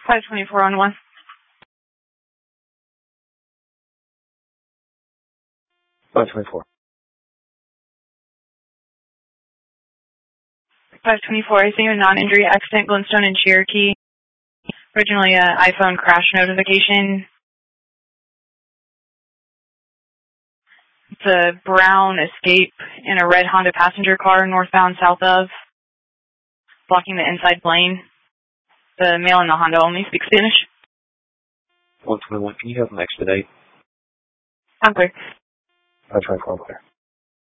524 on 1. 524. 524, I see a non-injury accident, Glenstone and Cherokee. Originally an iPhone crash notification. It's a brown Escape in a red Honda passenger car, northbound south of, blocking the inside lane. The male in the Honda only speaks Spanish. 121, can you have an expedite? I'm clear. 524, clear.